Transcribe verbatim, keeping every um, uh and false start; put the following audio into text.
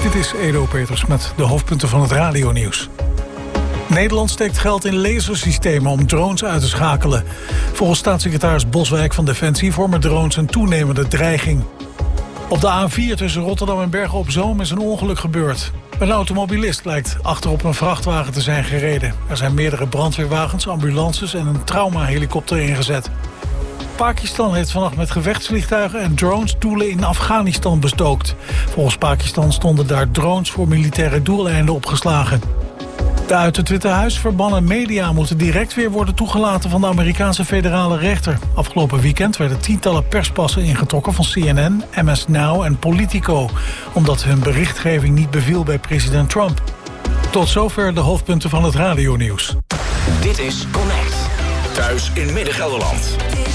Dit is Edo Peters met de hoofdpunten van het radionieuws. Nederland steekt geld in lasersystemen om drones uit te schakelen. Volgens staatssecretaris Boswijk van Defensie vormen drones een toenemende dreiging. Op de A vier tussen Rotterdam en Bergen op Zoom is een ongeluk gebeurd. Een automobilist lijkt achterop een vrachtwagen te zijn gereden. Er zijn meerdere brandweerwagens, ambulances en een traumahelikopter ingezet. Pakistan heeft vannacht met gevechtsvliegtuigen en drones doelen in Afghanistan bestookt. Volgens Pakistan stonden daar drones voor militaire doeleinden opgeslagen. De uit het Witte Huis verbannen media moeten direct weer worden toegelaten van de Amerikaanse federale rechter. Afgelopen weekend werden tientallen perspassen ingetrokken van C N N, M S Now en Politico, omdat hun berichtgeving niet beviel bij president Trump. Tot zover de hoofdpunten van het radionieuws. Dit is Connect. Thuis in Midden-Gelderland.